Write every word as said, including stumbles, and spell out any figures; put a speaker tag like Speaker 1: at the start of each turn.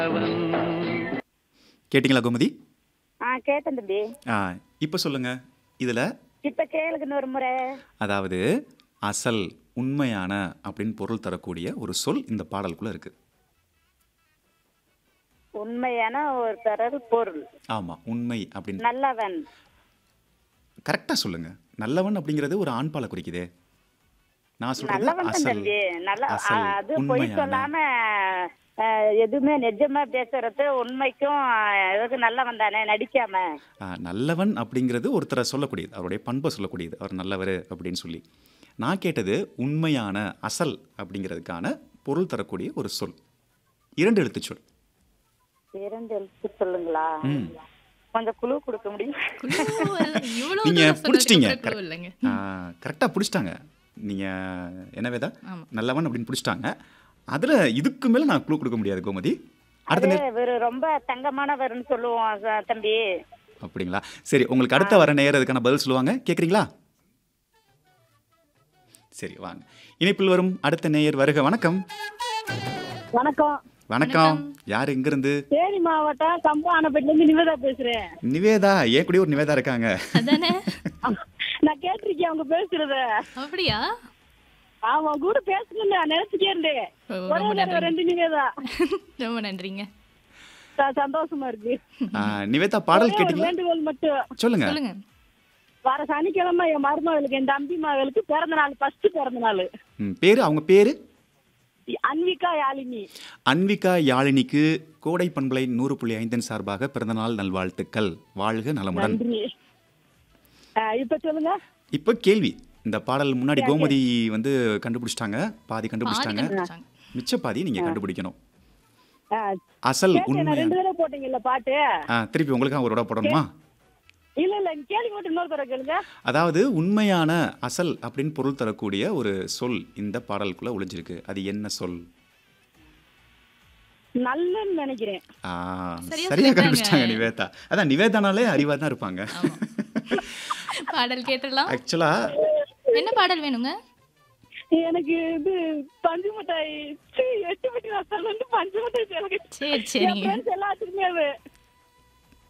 Speaker 1: கேட்டிங்களா கோமதி?
Speaker 2: ஆ கேட்டேன் தம்பி.
Speaker 1: ஆ இப்போ சொல்லுங்க. இதுல
Speaker 2: இப்ப கேளுங்க இன்னொரு முறை.
Speaker 1: அதாவது அசல், உண்மையான அப்படின்னு பொருள் தரக்கூடிய ஒரு சொல் இந்த பாடலுக்குள்ள இருக்கு.
Speaker 2: உண்மையான ஒரு தரல் பொருள்.
Speaker 1: ஆமா, உண்மை அப்படின்னு
Speaker 2: நல்லவன்.
Speaker 1: கரெக்டா சொல்லுங்க. நல்லவன் அப்படிங்கிறது ஒரு ஆண்பாலை குறிக்குதே. நான் சொல்றது
Speaker 2: நல்லவன் தான்
Speaker 1: அசல்,
Speaker 2: தம்பி. நல்ல அ,
Speaker 1: அசல்,
Speaker 2: அது பொய்
Speaker 1: உண்மையான.
Speaker 2: சொல்லாம அ, எதுவுமே நிஜமா பேசுறது உண்மைக்கும் எதுக்கு நல்லவன் தானே நடிக்காம.
Speaker 1: ஆ, நல்லவன் அப்படிங்கிறது ஒருத்தரை சொல்லக்கூடியது, அவருடைய பண்பை சொல்லக்கூடியது, அவர் நல்லவர் அப்படின்னு சொல்லி. நான் கேட்டது உண்மையான, அசல் அப்படிங்கிறதுக்கான பொருள் தரக்கூடிய ஒரு சொல், இரண்டு எழுத்து சொல்.
Speaker 2: இரண்டு எழுத்து சொல்லுங்களா?
Speaker 1: ம்.
Speaker 2: கொஞ்சம் குழு கொடுக்க முடியும்?
Speaker 3: இவ்வளவு
Speaker 1: நீங்க
Speaker 3: தூரம்
Speaker 1: பிடிச்சிட்டீங்க.
Speaker 3: சொன்னதுக்கு அப்புறம் இல்லைங்க.
Speaker 1: கரெக்டாக பிடிச்சிட்டாங்க. நீங்க என்ன வேதா,
Speaker 3: ஆமா.
Speaker 1: நல்லவன் அப்படின்னு பிடிச்சிட்டாங்க. அதுல இதுக்கு மேல நான் க்ளூ கொடுக்க முடியாது கோமதி. அடுத்த
Speaker 2: அது
Speaker 1: நேரம்
Speaker 2: இவரு ரொம்ப தங்கமானவர்னு சொல்லுவோம் ச- தம்பி.
Speaker 1: அப்படிங்களா? சரி, உங்களுக்கு அடுத்த வர நேரம் அதுக்கான பதில் சொல்லுவாங்க, கேட்குறீங்களா? சரி, வாங்க. இணைப்பில் வரும் அடுத்த நேயர் வருக. வணக்கம்.
Speaker 4: வணக்கம்.
Speaker 1: வணக்கம். யார் எங்கிருந்து?
Speaker 4: தேனி மாவட்டம் கம்பானப்பேட்டில இருந்து நிவேதா பேசுறேன்.
Speaker 1: நிவேதா. ஏன் கூட ஒரு நிவேதா இருக்காங்க.
Speaker 3: அதானே?
Speaker 4: நான் கேட்டிருக்கேன் அவங்க பேசுறத.
Speaker 3: அப்படியா?
Speaker 4: ஆமா, கூட பேசணும்னு நான் நினைச்சுட்டே இருந்தேன்.
Speaker 3: ஓ,
Speaker 4: ஒரே
Speaker 3: ரொம்ப
Speaker 4: தடவை
Speaker 3: நன்றிங்க.
Speaker 4: ரெண்டு நிவேதா.
Speaker 3: ரொம்ப நன்றிங்க.
Speaker 4: ச- சந்தோஷமா இருக்கு.
Speaker 1: ஆ, நிவேதா, பாடல்
Speaker 4: ஒரே ஒரு
Speaker 1: கேட்டீங்களா?
Speaker 4: வேண்டுகோள் மட்டும்.
Speaker 1: சொல்லுங்க.
Speaker 3: சொல்லுங்க.
Speaker 4: வர சனிக்கிழமை என் மருமகளுக்கு என் தம்பி மகளுக்கு பிறந்த நாள், ஃபர்ஸ்ட் பிறந்த நாள்.
Speaker 1: ம், பேரு, அவங்க பேரு?
Speaker 4: அன்விகா யாழினி.
Speaker 1: அன்விகா யாழினிக்கு கோடை பண்பலை நூறு புள்ளி ஐந்தின் சார்பாக பிறந்தநாள் நல்வாழ்த்துக்கள். வாழ்க நலமுடன்.
Speaker 4: நன்றி. ஆ, இப்ப சொல்லுங்க.
Speaker 1: இப்போ கேள்வி. இந்த பாடல் முன்னாடி கோமதி வந்து கண்டுபிடிச்சிட்டாங்க, பாதி
Speaker 3: பாதி
Speaker 1: கண்டுபிடிச்சிட்டாங்க.
Speaker 3: கண்டுபிடிச்சாங்க.
Speaker 1: மிச்ச பாதி நீங்க கண்டுபிடிக்கணும்.
Speaker 4: ஆ,
Speaker 1: அசல்,
Speaker 4: கேட்டேன். நான்
Speaker 1: உண்மையான.
Speaker 4: ரெண்டு தடவை போட்டீங்கல்ல பாட்டு.
Speaker 1: ஆ, திருப்பி உங்களுக்கு ஒரு தடவை போடணுமா?
Speaker 4: இல்ல இல்ல கேள்வி மட்டும் இன்னொரு தடவை கேளுங்க.
Speaker 1: அதாவது உண்மையான, அசல் அப்படின்னு பொருள் தரக்கூடிய ஒரு சொல் இந்த பாடலுக்குள்ள ஒளிஞ்சிருக்கு. அது என்ன சொல்?
Speaker 4: நல்லன்னு நினைக்கிறேன்.
Speaker 1: ஆ,
Speaker 3: சரியா
Speaker 1: சரியா
Speaker 3: சொல்லிட்டாங்க.
Speaker 1: கண்டுபிடிச்சிட்டாங்க நிவேதா. அதான் நிவேதானாலே அறிவா தான் இருப்பாங்க.
Speaker 3: ஆமா. பாடல் கேட்டுடலாம்.
Speaker 1: ஆக்சுவலா
Speaker 3: என்ன பாடல் வேணுங்க?
Speaker 4: எனக்கு இது பஞ்சு மிட்டாய், சீ, எட்டு மணி வாசல் வந்து பஞ்சு மிட்டாய் எனக்கு
Speaker 3: சரி
Speaker 4: என்
Speaker 3: சரிங்க.
Speaker 4: friends எல்லாத்துக்குமே அது